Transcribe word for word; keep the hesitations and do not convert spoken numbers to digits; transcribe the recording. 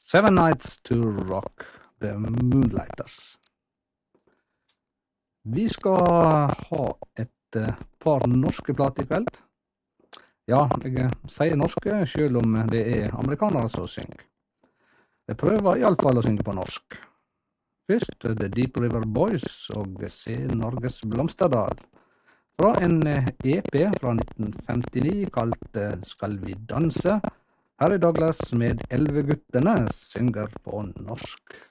Seven Nights to Rock, The Moonlighters. Vi skal ha et uh, par norske plater i kveld. Ja, jeg sier norske, selv om det er amerikanere som synger. Jeg prøver i alle fall å synge på norsk. Først The Deep River Boys og Se Norges Blomsterdal, fra en E P fra nitten femtini kalt Skal vi danse? Her er Douglas med Elveguttene synger på norsk.